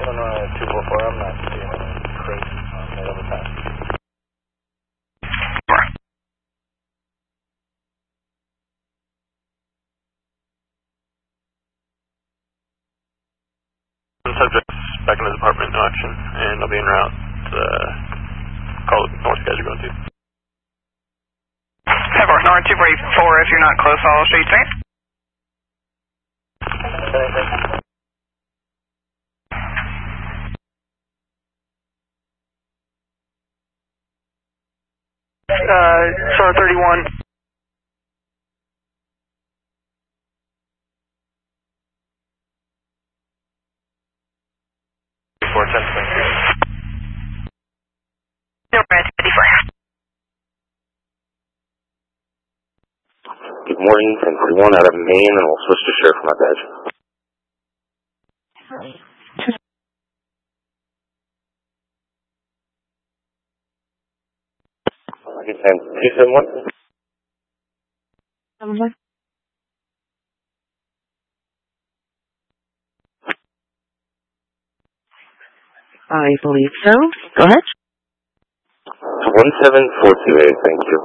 244, I'm not seeing any crazy on the other side. Subject's back in his apartment, no action, and I'll be en route. Call it north, guys are going to. 7 north 244, if you're not close, follow street 3. Star 31. No, red, 54. Good morning, 1041 out of Maine, and we'll switch to sheriff for my badge. Okay, 271. I believe so. Go ahead. 17428, thank you.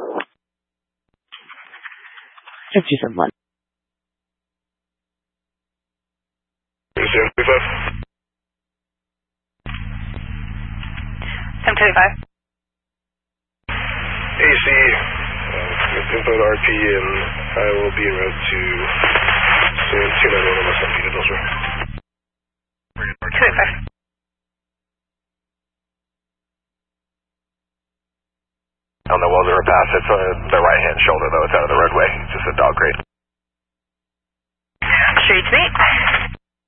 271. Resume 35. 725. AC, input RP, and I will be en route to soon 291 on my son, Peter Dosser. 285. On the Wells River Pass, it's the right-hand shoulder, though. It's out of the roadway. It's just a dog crate. Street 8.